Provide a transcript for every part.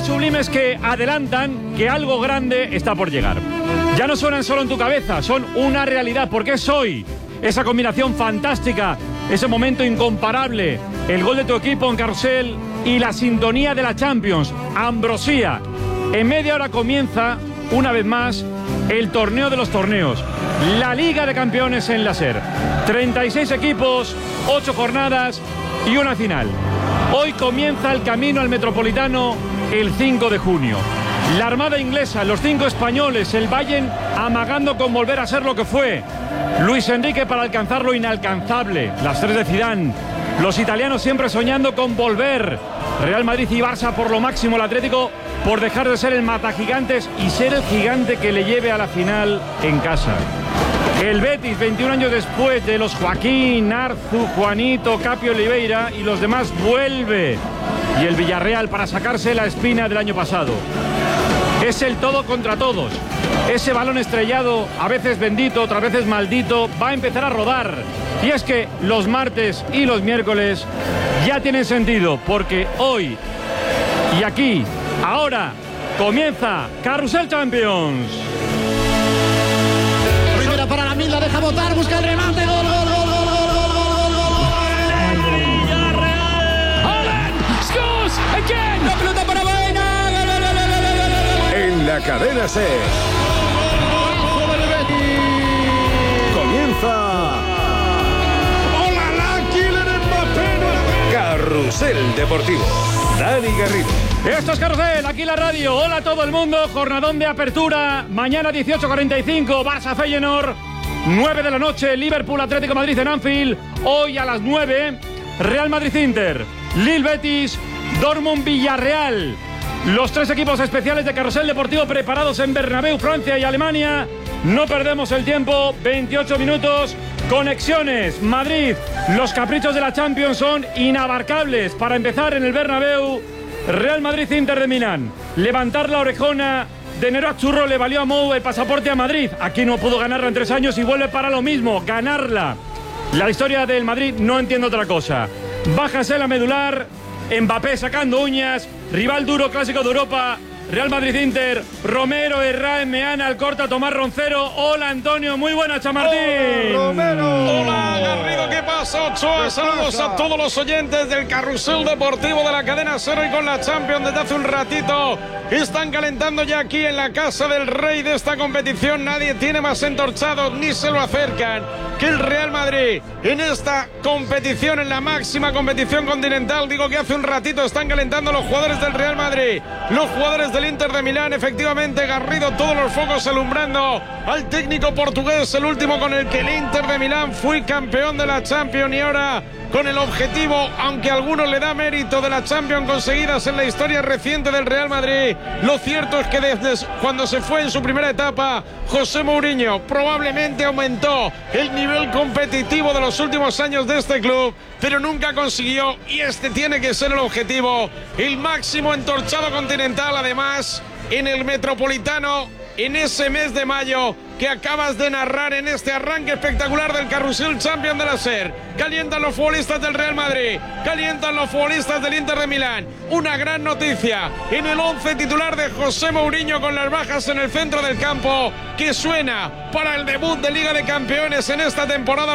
sublimes que adelantan que algo grande está por llegar. Ya no suenan solo en tu cabeza, son una realidad, porque es hoy esa combinación fantástica, ese momento incomparable, el gol de tu equipo en Carrusel y la sintonía de la Champions, Ambrosía. En media hora comienza, una vez más, el torneo de los torneos, la Liga de Campeones en la SER. 36 equipos, 8 jornadas y una final. Hoy comienza el camino al Metropolitano el 5 de junio. La Armada inglesa, los 5 españoles, el Bayern amagando con volver a ser lo que fue. Luis Enrique para alcanzar lo inalcanzable, las 3 de Zidane. Los italianos siempre soñando con volver. Real Madrid y Barça por lo máximo, el Atlético por dejar de ser el matagigantes y ser el gigante que le lleve a la final en casa. El Betis, 21 años después de los Joaquín, Arzu, Juanito, Capio, Oliveira y los demás, vuelve. Y el Villarreal para sacarse la espina del año pasado. Es el todo contra todos. Ese balón estrellado, a veces bendito, otras veces maldito, va a empezar a rodar. Y es que los martes y los miércoles ya tienen sentido, porque hoy y aquí, ahora, comienza Carrusel Champions. Primera para la Mil, la deja botar, busca el remate, gol, gol, gol, gol, gol, gol, gol, gol. Villarreal. Haaland scores again. La pelota para Baena. En la cadena SER. Comienza. ¡Hola, Kylian Mbappé! Carrusel Deportivo. Dani Garrido. Esto es Carrusel, aquí la radio. Hola a todo el mundo, jornadón de apertura. Mañana 18:45, Barça Feyenoord. 9 de la noche, Liverpool Atlético de Madrid en Anfield. Hoy a las 9, Real Madrid Inter, Lille Betis, Dortmund Villarreal. Los 3 equipos especiales de Carrusel Deportivo preparados en Bernabéu, Francia y Alemania. No perdemos el tiempo, 28 minutos. Conexiones, Madrid. Los caprichos de la Champions son inabarcables. Para empezar en el Bernabéu, Real Madrid Inter de Milán. Levantar la orejona de Nero a Churro le valió a Mou el pasaporte a Madrid. Aquí no pudo ganarla en 3 años y vuelve para lo mismo, ganarla. La historia del Madrid no entiendo otra cosa. Bájase la medular, Mbappé sacando uñas, rival duro, clásico de Europa. Real Madrid Inter, Romero, Herrán, Meana, Alcorta, Tomás Roncero. Hola Antonio, muy buena, Chamartín. Hola Romero. Hola Garrido, ¿qué pasa? Ochoa, saludos a todos los oyentes del Carrusel Deportivo de la cadena SER y con la Champions desde hace un ratito. Están calentando ya aquí en la casa del rey de esta competición. Nadie tiene más entorchados ni se lo acercan que el Real Madrid en esta competición, en la máxima competición continental. Digo que hace un ratito están calentando los jugadores del Real Madrid, los jugadores del Inter de Milán. Efectivamente, Garrido, todos los focos alumbrando al técnico portugués, el último con el que el Inter de Milán fue campeón de la Champions y ahora con el objetivo, aunque a algunos le da mérito, de la Champions conseguidas en la historia reciente del Real Madrid. Lo cierto es que desde cuando se fue en su primera etapa José Mourinho, probablemente aumentó el nivel competitivo de los últimos años de este club, pero nunca consiguió, y este tiene que ser el objetivo, el máximo entorchado continental. Además, en el Metropolitano, en ese mes de mayo que acabas de narrar, en este arranque espectacular del Carrusel Champions de la SER. Calientan los futbolistas del Real Madrid, calientan los futbolistas del Inter de Milán. Una gran noticia en el 11 titular de José Mourinho, con las bajas en el centro del campo, que suena para el debut de Liga de Campeones en esta temporada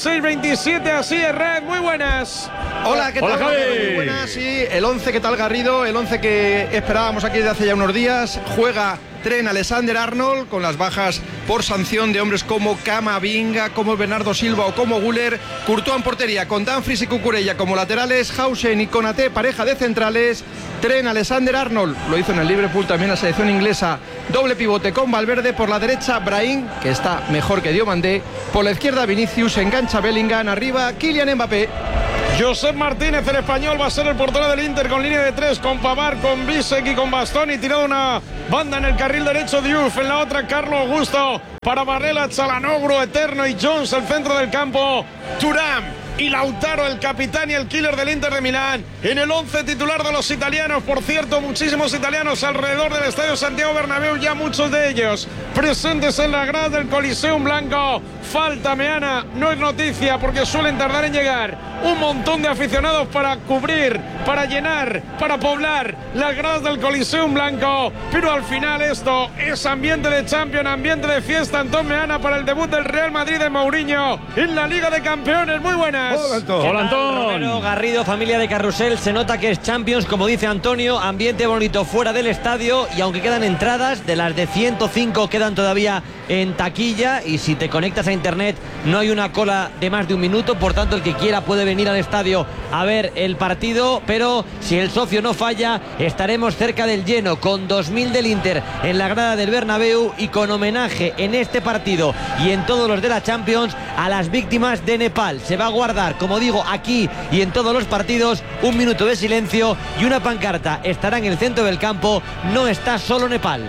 26-27. Así es, Red, muy buenas. Hola, ¿qué tal? Hola, Javi. Muy buenas, sí. El 11, ¿qué tal, Garrido? El 11 que esperábamos aquí desde hace ya unos días. Juega Trent Alexander-Arnold con las bajas por sanción de hombres como Camavinga, como Bernardo Silva o como Güler. Courtois en portería con Dumfries y Cucurella como laterales, Hausen y Konaté pareja de centrales. Trent Alexander-Arnold lo hizo en el Liverpool, también la selección inglesa. Doble pivote con Valverde, por la derecha Brahim, que está mejor que Diomandé. Por la izquierda Vinicius, engancha Bellingham, arriba Kylian Mbappé. Josep Martínez, el español, va a ser el portero del Inter con línea de 3, con Pavard, con Bisek y con Bastoni. Tirado una banda en el carril derecho, Diouf, en la otra Carlos Augusto, para Varela, Çalhanoğlu, Eterno y Jones, el centro del campo. Thuram y Lautaro, el capitán y el killer del Inter de Milán, en el 11 titular de los italianos. Por cierto, muchísimos italianos alrededor del Estadio Santiago Bernabéu, ya muchos de ellos presentes en la grada del Coliseum Blanco. Falta Meana, no es noticia porque suelen tardar en llegar un montón de aficionados para cubrir, para llenar, para poblar las gradas del Coliseum Blanco, pero al final esto es ambiente de Champions, ambiente de fiesta. Antón Meana para el debut del Real Madrid de Mourinho en la Liga de Campeones. Muy buenas. Hola, Antón. Romero, Garrido, familia de Carrusel, se nota que es Champions, como dice Antonio, ambiente bonito fuera del estadio, y aunque quedan entradas, de las de 105 quedan todavía en taquilla, y si te conectas a internet no hay una cola de más de un minuto, por tanto el que quiera puede venir al estadio a ver el partido, pero si el socio no falla estaremos cerca del lleno, con 2000 del Inter en la grada del Bernabéu, y con homenaje en este partido y en todos los de la Champions a las víctimas de Nepal. Se va a guardar, como digo, aquí y en todos los partidos, un minuto de silencio y una pancarta estará en el centro del campo: no está solo Nepal.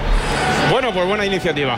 Bueno, pues buena iniciativa.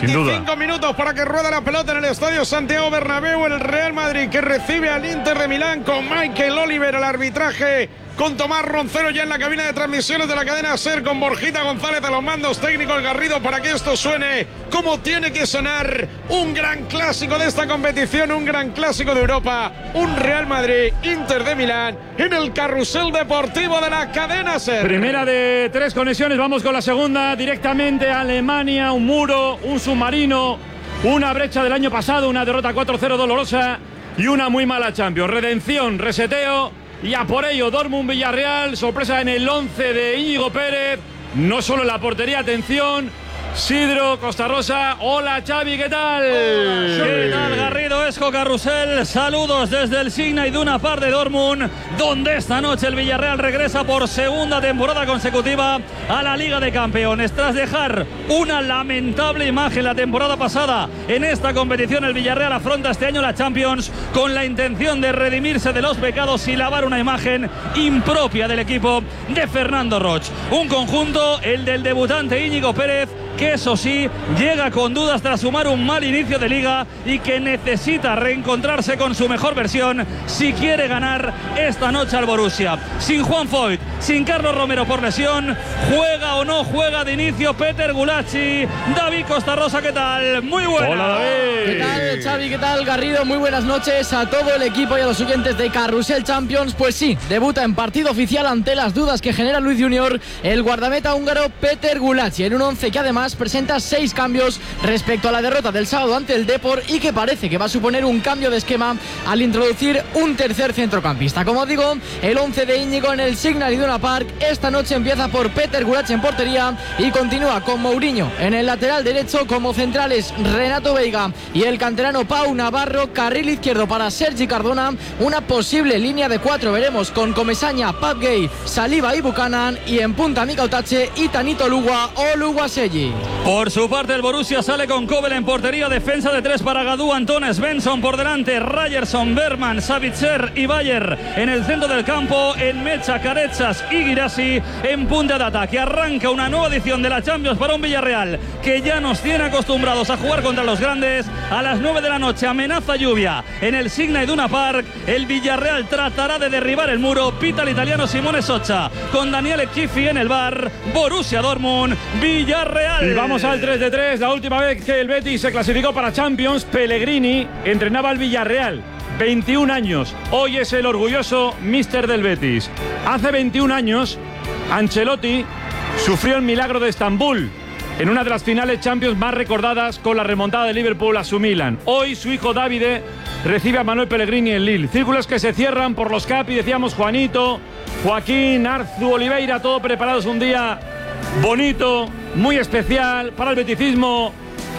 25 minutos para que ruede la pelota en el Estadio Santiago Bernabéu. El Real Madrid que recibe al Inter de Milán, con Michael Oliver al arbitraje, con Tomás Roncero ya en la cabina de transmisiones de la cadena SER, con Borjita González a los mandos técnicos, Garrido, para que esto suene como tiene que sonar. Un gran clásico de esta competición, un gran clásico de Europa, un Real Madrid Inter de Milán en el carrusel deportivo de la cadena SER. Primera de 3 conexiones, vamos con la segunda, directamente a Alemania. Un muro, un submarino, una brecha del año pasado, una derrota 4-0 dolorosa y una muy mala Champions. Redención, reseteo, y a por ello Dortmund-Villarreal. Sorpresa en el 11 de Íñigo Pérez, no solo en la portería, atención, Sidro Costarrosa. Hola, Xavi, ¿qué tal? ¿Qué tal, Garrido, Esco, Carrusel? Saludos desde el Signa Iduna Park de Dortmund, donde esta noche el Villarreal regresa por segunda temporada consecutiva a la Liga de Campeones. Tras dejar una lamentable imagen la temporada pasada en esta competición, el Villarreal afronta este año la Champions con la intención de redimirse de los pecados y lavar una imagen impropia del equipo de Fernando Roch. Un conjunto, el del debutante Íñigo Pérez, que eso sí, llega con dudas tras sumar un mal inicio de liga y que necesita reencontrarse con su mejor versión si quiere ganar esta noche al Borussia. Sin Juan Foyt, sin Carlos Romero por lesión, ¿juega o no juega de inicio Peter Gulacsi? David Costarrosa, ¿qué tal? Muy buenas. Hola, David. ¿Qué tal, Xavi? ¿Qué tal, Garrido? Muy buenas noches a todo el equipo y a los oyentes de Carrusel Champions. Pues sí, debuta en partido oficial ante las dudas que genera Luis Junior el guardameta húngaro Peter Gulacsi, en un 11 que además presenta 6 cambios respecto a la derrota del sábado ante el Depor, y que parece que va a suponer un cambio de esquema al introducir un tercer centrocampista. Como digo, el 11 de Íñigo en el Signal Iduna Park esta noche empieza por Peter Gulacsi en portería y continúa con Mourinho en el lateral derecho, como centrales Renato Veiga y el canterano Pau Navarro. Carril izquierdo para Sergi Cardona, una posible línea de 4 veremos con Comesaña, Pape Gueye, Saliba y Buchanan, y en punta Mika Otache y Tanito Lugua o Luguaselli. Por su parte, el Borussia sale con Kobel en portería, defensa de 3 para Gadú, Antón, Svensson por delante, Ryerson, Berman, Savitzer y Bayer en el centro del campo, en Mecha, Carechas y Guirassi en punta de ataque. Arranca una nueva edición de la Champions para un Villarreal que ya nos tiene acostumbrados a jugar contra los grandes. A las 9 de la noche, amenaza lluvia en el Signa Iduna Park. El Villarreal tratará de derribar el muro. Pita el italiano Simone Soccia con Daniele Chiffi en el bar. Borussia Dortmund, Villarreal. Y vamos al 3 de 3. La última vez que el Betis se clasificó para Champions, Pellegrini entrenaba al Villarreal. 21 años. Hoy es el orgulloso míster del Betis. Hace 21 años, Ancelotti sufrió el milagro de Estambul en una de las finales Champions más recordadas, con la remontada de Liverpool a su Milan. Hoy su hijo Davide recibe a Manuel Pellegrini en Lille. Círculos que se cierran por los Capi, decíamos Juanito, Joaquín, Arzu, Oliveira, todo preparados. Un día bonito, muy especial para el beticismo.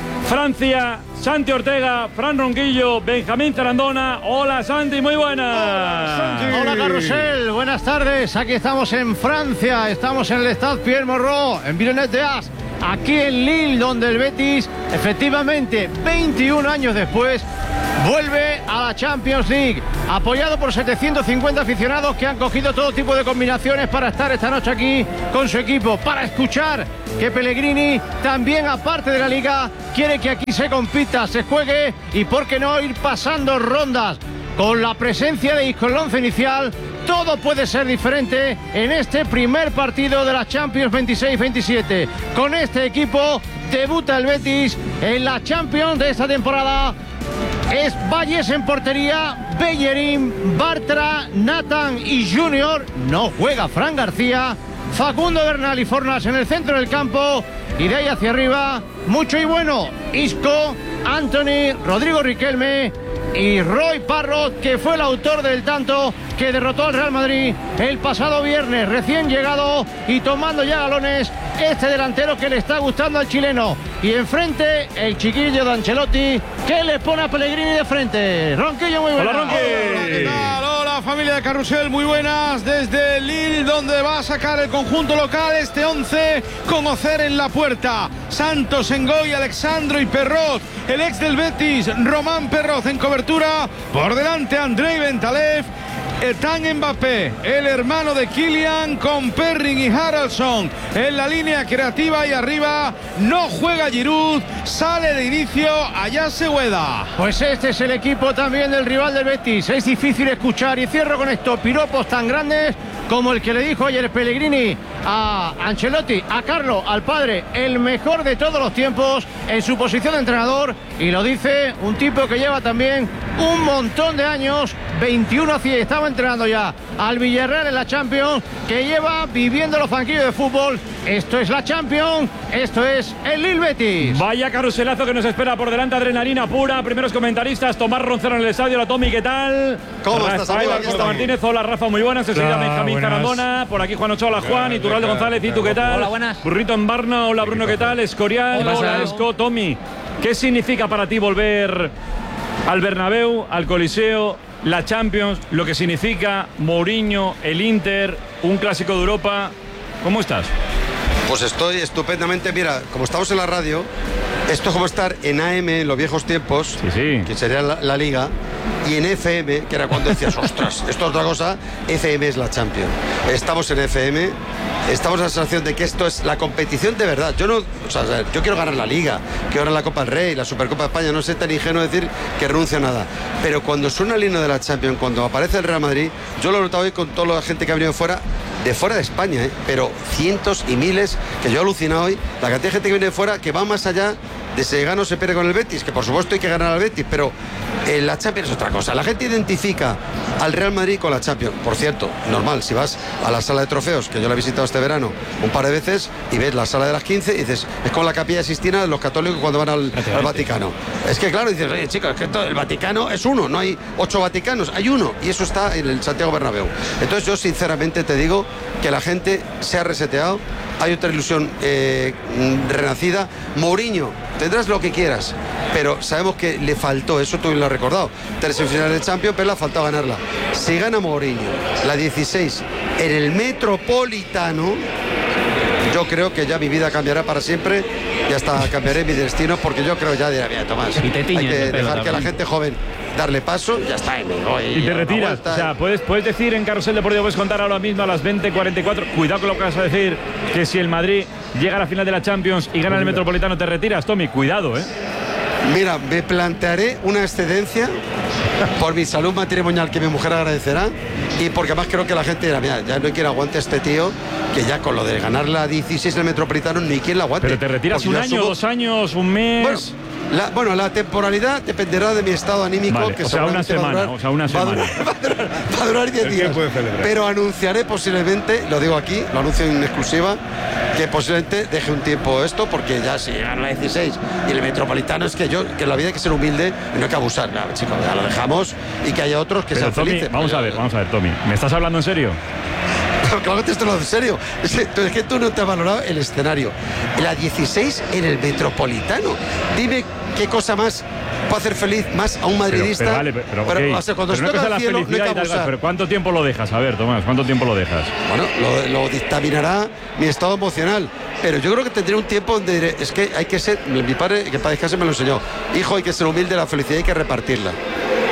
Francia, Santi Ortega, Fran Ronquillo, Benjamín Tarandona. Hola, Santi, muy buenas. Hola, Carrusel, buenas tardes. Aquí estamos en Francia, estamos en el Stade Pierre Morreau, en Villeneuve d'Ascq, aquí en Lille, donde el Betis, efectivamente, 21 años después, vuelve a la Champions League, apoyado por 750 aficionados que han cogido todo tipo de combinaciones para estar esta noche aquí con su equipo, para escuchar que Pellegrini también, aparte de la Liga, quiere que aquí se compita, se juegue y, por qué no, ir pasando rondas con la presencia de Isco en el 11 inicial, todo puede ser diferente en este primer partido de la Champions 26-27. Con este equipo debuta el Betis en la Champions de esta temporada. Es Valles en portería, Bellerín, Bartra, Nathan y Junior. No juega Fran García, Facundo Bernal y Fornas en el centro del campo. Y de ahí hacia arriba, mucho y bueno, Isco, Anthony, Rodrigo Riquelme y Roy Parrott, que fue el autor del tanto que derrotó al Real Madrid el pasado viernes, recién llegado y tomando ya galones este delantero que le está gustando al chileno. Y enfrente el chiquillo de Ancelotti, que le pone a Pellegrini de frente. Ronquillo, muy buenas. Hola, Ronque. Hola, ¿qué tal? Hola, familia de Carrusel, muy buenas. Desde Lille, donde va a sacar el conjunto local este 11, con Ocer en la puerta, Santos, Ngoy, Alexandro y Perrot. El ex del Betis, Román Perrot en cobertura. Por delante, Andrei Bentalev. Etan Mbappé, el hermano de Kylian, con Perrin y Haraldson en la línea creativa, y arriba no juega Giroud, sale de inicio allá Segueda. Pues este es el equipo también del rival del Betis. Es difícil escuchar, y cierro con esto, piropos tan grandes como el que le dijo ayer Pellegrini a Ancelotti, a Carlo, al padre, el mejor de todos los tiempos en su posición de entrenador, y lo dice un tipo que lleva también un montón de años, 21 así, estaba entrenando ya al Villarreal en la Champions, que lleva viviendo los banquillos de fútbol. Esto es la Champions, esto es el Lille Betis. Vaya carruselazo que nos espera por delante, adrenalina pura. Primeros comentaristas, Tomás Roncero en el estadio. La Tomi, ¿qué tal? ¿Cómo estás, amigo? Rafael Alberto Martínez, hola Rafa, muy buenas. Enseguida Benjamín Carandona, por aquí Juan Ochoa, Juan, y Turralde González, ¿y tú qué tal? Hola, buenas. Burrito en Barna, hola Bruno, ¿qué tal? Escorial, hola Esco. Tomi, ¿qué significa para ti volver al Bernabéu, al Coliseo, la Champions, lo que significa Mourinho, el Inter, un clásico de Europa? ¿Cómo estás? Pues estoy estupendamente. Mira, como estamos en la radio, esto es como estar en AM en los viejos tiempos, sí. Que sería la Liga, y en FM, que era cuando decías, ostras, esto es otra cosa. FM es la Champions. Estamos en FM, estamos en la sensación de que esto es la competición de verdad. Yo quiero ganar la Liga, quiero ganar la Copa del Rey, la Supercopa de España. No sé, tan ingenuo decir que renuncio a nada. Pero cuando suena el himno de la Champions, cuando aparece el Real Madrid, yo lo he notado hoy con toda la gente que ha venido de fuera de España, pero cientos y miles, que yo he alucinado hoy, la cantidad de gente que viene de fuera, que va más allá de se gana o se pierde con el Betis, que por supuesto hay que ganar al Betis, pero la Champions es otra cosa. La gente identifica al Real Madrid con la Champions. Por cierto, normal, si vas a la sala de trofeos, que yo la he visitado este verano un par de veces, y ves la sala de las 15, y dices, es como la Capilla Sixtina de los católicos cuando van al Vaticano. Es que claro, dices, oye chicos, es que el Vaticano es uno, no hay 8 Vaticanos, hay uno, y eso está en el Santiago Bernabéu. Entonces yo sinceramente te digo que la gente se ha reseteado, hay otra ilusión renacida. Mourinho, tendrás lo que quieras, pero sabemos que le faltó, eso tú lo has recordado, 3 semifinales de Champions, pero le ha faltado ganarla. Si gana Mourinho la 16 en el Metropolitano, yo creo que ya mi vida cambiará para siempre, y hasta cambiaré mi destino, porque yo creo ya dirá, mira, Tomás, hay que dejar que la gente joven darle paso, ya está. Y te retiras, o sea, puedes decir en Carrusel Deportivo, puedes contar ahora mismo a las 20:44, cuidado con lo que vas a decir, que si el Madrid llega a la final de la Champions y gana el Metropolitano, te retiras, Tommy, cuidado, Mira, me plantearé una excedencia por mi salud matrimonial, que mi mujer agradecerá, y porque además creo que la gente dirá, mira, ya no hay quien aguante a este tío, que ya con lo de ganar la 16 en el Metropolitano no hay quien la aguante. Pero te retiras un año, 2 años, un mes. Bueno, la temporalidad dependerá de mi estado anímico, vale, que una semana, va a durar 10 días. Pero anunciaré posiblemente, lo digo aquí, lo anuncio en exclusiva, que posiblemente deje un tiempo esto, porque ya si gana la 16 y el Metropolitano, es que la vida hay que ser humilde y no hay que abusar. Nada, chicos, ya lo dejamos, y que haya otros que sean felices. Vamos a ver, Tommy, ¿me estás hablando en serio? Claro que te estoy hablando en serio. Es que tú no te has valorado el escenario. La 16 en el Metropolitano. Dime qué cosa más puede hacer feliz más a un madridista. Pero o sea, cuando se toca el cielo, no hay que abusar. Pero ¿cuánto tiempo lo dejas? A ver, Tomás, ¿cuánto tiempo lo dejas? Bueno, lo dictaminará mi estado emocional. Pero yo creo que tendría un tiempo donde diré, es que hay que ser, mi padre, que para descansar me lo enseñó, hijo, hay que ser humilde, la felicidad hay que repartirla.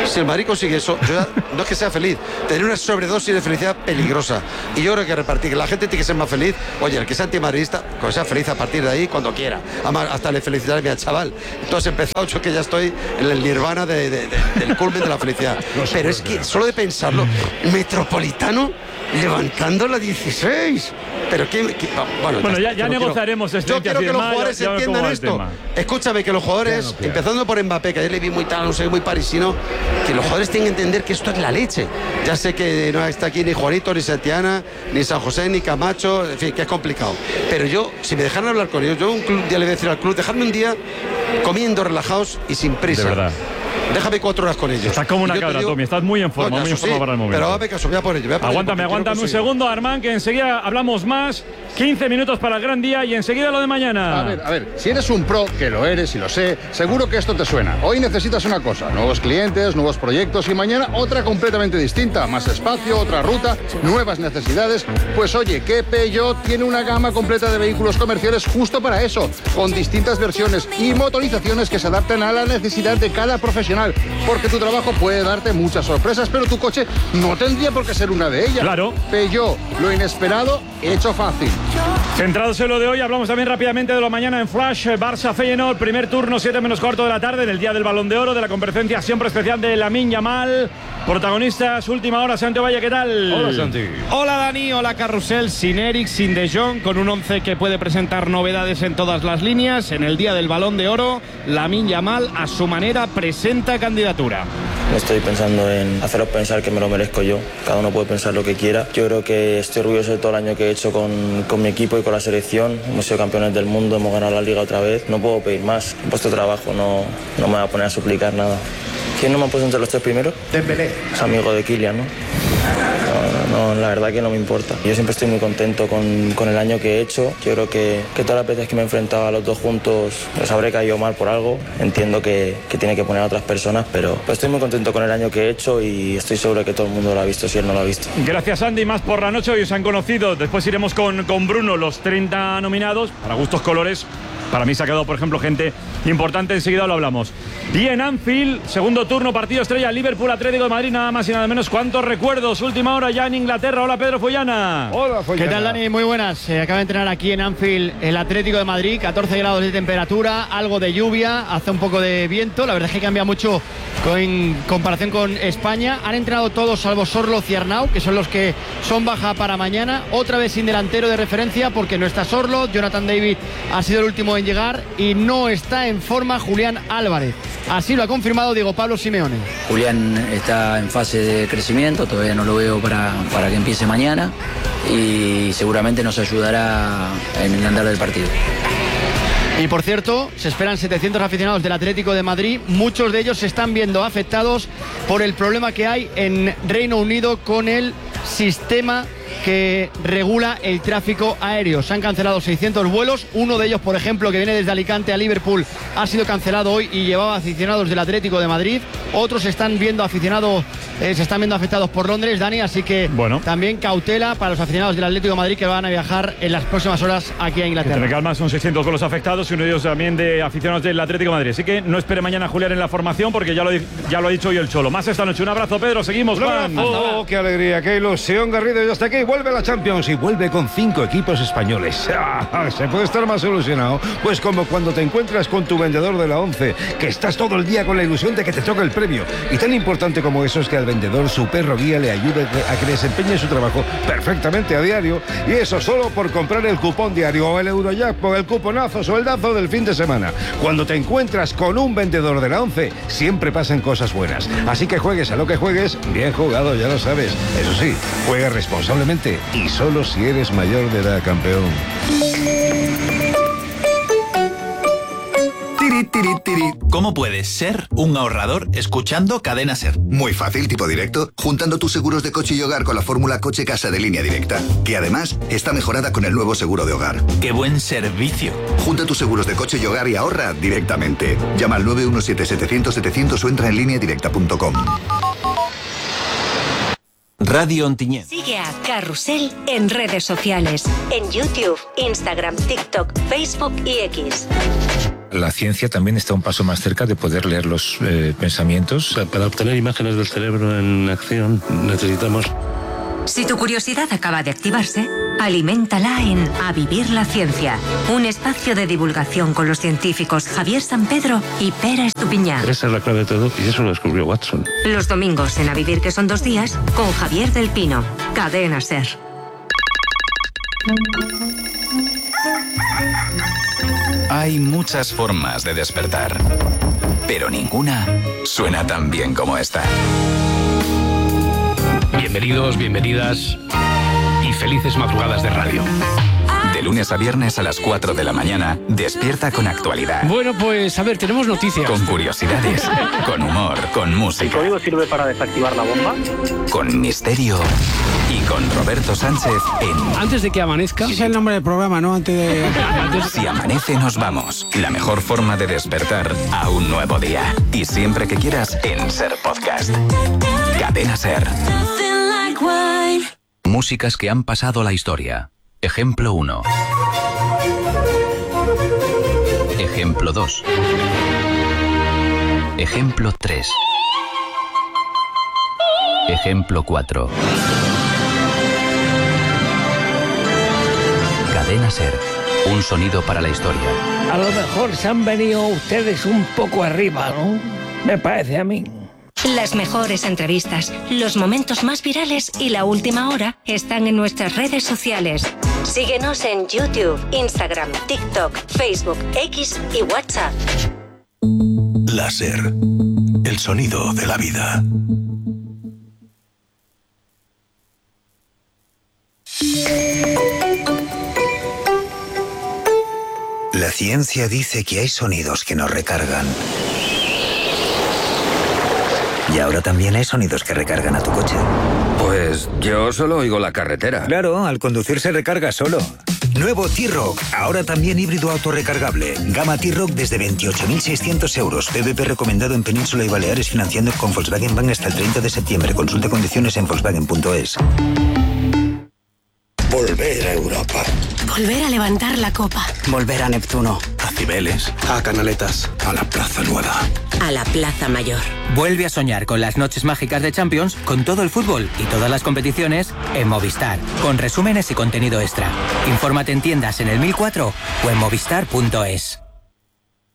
Si el Madrid consigue eso, yo ya, no es que sea feliz, tener una sobredosis de felicidad peligrosa. Y yo creo que repartir, que la gente tiene que ser más feliz. Oye, el que sea antimadridista, que sea feliz a partir de ahí cuando quiera. Además, hasta le felicitaré a mi chaval. Entonces he empezado, yo que ya estoy en el nirvana del culmen de la felicidad. Pero es que solo de pensarlo, Metropolitano levantando la 16. Pero bueno, ya negociaremos. Yo quiero que los jugadores entiendan esto. Escúchame, que los jugadores, empezando por Mbappé, que ayer le vi muy tal, no sé, muy parisino, que los jugadores tienen que entender que esto es la leche. Ya sé que no está aquí ni Juanito, ni Setiana, ni San José, ni Camacho, en fin, que es complicado. Pero yo, si me dejaran hablar con ellos, yo un día le voy a decir al club, dejadme un día comiendo, relajados y sin prisa. De verdad. Déjame 4 horas con ellos. Estás como una cabra, Tommy. Estás muy en forma, muy en forma para el momento. Pero hazme caso, voy a por ello. Aguántame un segundo, Armán, que enseguida hablamos más. 15 minutos para el gran día y enseguida lo de mañana. A ver, si eres un pro, que lo eres y lo sé, seguro que esto te suena. Hoy necesitas una cosa, nuevos clientes, nuevos proyectos y mañana otra completamente distinta. Más espacio, otra ruta, nuevas necesidades. Pues oye, que Peugeot tiene una gama completa de vehículos comerciales justo para eso, con distintas versiones y motorizaciones que se adaptan a la necesidad de cada profesional. Porque tu trabajo puede darte muchas sorpresas, pero tu coche no tendría por qué ser una de ellas. Claro. Peugeot, lo inesperado, hecho fácil. Centrados en lo de hoy, hablamos también rápidamente de lo mañana en Flash. Barça-Feyenoord, primer turno, 7 menos cuarto de la tarde, en el día del Balón de Oro, de la conferencia siempre especial de Lamine Yamal. Protagonistas, última hora, Santi Valle, ¿qué tal? Hola, Santi. Hola, Dani, hola, Carrusel, sin Eric, sin De Jong, con un 11 que puede presentar novedades en todas las líneas. En el día del Balón de Oro, Lamine Yamal, a su manera, presenta candidatura. No estoy pensando en haceros pensar que me lo merezco yo. Cada uno puede pensar lo que quiera. Yo creo que estoy orgulloso de todo el año que he hecho con mi equipo y con la selección. Hemos sido campeones del mundo, hemos ganado la Liga otra vez. No puedo pedir más. He puesto trabajo, no me voy a poner a suplicar nada. ¿Quién no me ha puesto entre los 3 primeros? Dembélé. Es amigo de Kylian, ¿no? No, la verdad que no me importa. Yo siempre estoy muy contento con el año que he hecho. Yo creo que todas las veces que me he enfrentado a los dos juntos les habré caído mal por algo. Entiendo que tiene que poner a otras personas, pero estoy muy contento con el año que he hecho y estoy seguro que todo el mundo lo ha visto si él no lo ha visto. Gracias, Andy. Más por la noche, hoy os han conocido. Después iremos con Bruno, los 30 nominados, para gustos colores. Para mí se ha quedado, por ejemplo, gente importante, enseguida lo hablamos. Y en Anfield, segundo turno, partido estrella, Liverpool, Atlético de Madrid, nada más y nada menos. ¿Cuántos recuerdos? Última hora ya en Inglaterra. Hola, Pedro Follana. Hola, Follana. ¿Qué tal, Dani? Muy buenas. Acaba de entrenar aquí en Anfield el Atlético de Madrid, 14 grados de temperatura, algo de lluvia, hace un poco de viento. La verdad es que cambia mucho en comparación con España. Han entrenado todos salvo Sorloth y Arnau, que son los que son baja para mañana. Otra vez sin delantero de referencia porque no está Sorloth. Jonathan David ha sido el último en llegar y no está en forma Julián Álvarez. Así lo ha confirmado Diego Pablo Simeone. Julián está en fase de crecimiento, todavía no lo veo para que empiece mañana y seguramente nos ayudará en el andar del partido. Y por cierto, se esperan 700 aficionados del Atlético de Madrid. Muchos de ellos se están viendo afectados por el problema que hay en Reino Unido con el sistema que regula el tráfico aéreo. Se han cancelado 600 vuelos. Uno de ellos, por ejemplo, que viene desde Alicante a Liverpool, ha sido cancelado hoy y llevaba aficionados del Atlético de Madrid. Otros se están viendo afectados por Londres, Dani, así que también cautela para los aficionados del Atlético de Madrid que van a viajar en las próximas horas aquí a Inglaterra. Tiene calma, son 600 vuelos afectados y uno de ellos también de aficionados del Atlético de Madrid. Así que no espere mañana a Julián en la formación porque ya lo ha dicho hoy el Cholo. Más esta noche. Un abrazo, Pedro. Seguimos, Juan. Oh, qué alegría, qué ilusión, Garrido. Y hasta aquí vuelve la Champions y vuelve con 5 equipos españoles. ¿Se puede estar más ilusionado? Pues como cuando te encuentras con tu vendedor de la 11, que estás todo el día con la ilusión de que te toque el premio. Y tan importante como eso es que al vendedor su perro guía le ayude a que desempeñe su trabajo perfectamente a diario. Y eso solo por comprar el cupón diario o el Eurojackpot, el cuponazo o el dazo del fin de semana. Cuando te encuentras con un vendedor de la 11, siempre pasan cosas buenas. Así que juegues a lo que juegues, bien jugado, ya lo sabes. Eso sí, juega responsablemente y solo si eres mayor de edad, campeón. ¿Cómo puedes ser un ahorrador escuchando Cadena SER? Muy fácil, tipo directo, juntando tus seguros de coche y hogar con la fórmula Coche Casa de Línea Directa, que además está mejorada con el nuevo seguro de hogar. ¡Qué buen servicio! Junta tus seguros de coche y hogar y ahorra directamente. Llama al 917-700-700 o entra en lineadirecta.com. Radio Ontinyent. Sigue a Carrusel en redes sociales, en YouTube, Instagram, TikTok, Facebook y X. La ciencia también está un paso más cerca de poder leer los pensamientos. Para obtener imágenes del cerebro en acción necesitamos... Si tu curiosidad acaba de activarse, aliméntala en A Vivir la Ciencia, un espacio de divulgación con los científicos Javier Sampedro y Pera Estupiñán. Esa es la clave de todo y eso lo descubrió Watson. Los domingos en A Vivir, que son 2 días, con Javier del Pino. Cadena SER. Hay muchas formas de despertar, pero ninguna suena tan bien como esta. Bienvenidos, bienvenidas y felices madrugadas de radio. De lunes a viernes a las 4 de la mañana, despierta con actualidad. Bueno, pues a ver, tenemos noticias. Con curiosidades, con humor, con música. ¿El código sirve para desactivar la bomba? Con misterio y con Roberto Sánchez en... Antes de que amanezca... Ese es el nombre del programa, ¿no? Antes de... Si amanece, nos vamos. La mejor forma de despertar a un nuevo día. Y siempre que quieras, en SER Podcast. Cadena SER. Músicas que han pasado a la historia. Ejemplo 1. Ejemplo 2. Ejemplo 3. Ejemplo 4. Cadena SER. Un sonido para la historia. A lo mejor se han venido ustedes un poco arriba, ¿no? Me parece a mí. Las mejores entrevistas, los momentos más virales y la última hora están en nuestras redes sociales. Síguenos en YouTube, Instagram, TikTok, Facebook, X y WhatsApp. La SER, el sonido de la vida. La ciencia dice que hay sonidos que nos recargan. Y ahora también hay sonidos que recargan a tu coche. Pues yo solo oigo la carretera. Claro, al conducir se recarga solo. Nuevo T-Roc, ahora también híbrido autorrecargable. Gama T-Roc desde 28.600 euros. PVP recomendado en Península y Baleares, financiando con Volkswagen Bank hasta el 30 de septiembre. Consulta condiciones en Volkswagen.es. Volver a Europa. Volver a levantar la copa. Volver a Neptuno. A Cibeles. A Canaletas. A la Plaza Nueva. A la Plaza Mayor. Vuelve a soñar con las noches mágicas de Champions, con todo el fútbol y todas las competiciones en Movistar, con resúmenes y contenido extra. Infórmate en tiendas en el 1004 o en movistar.es.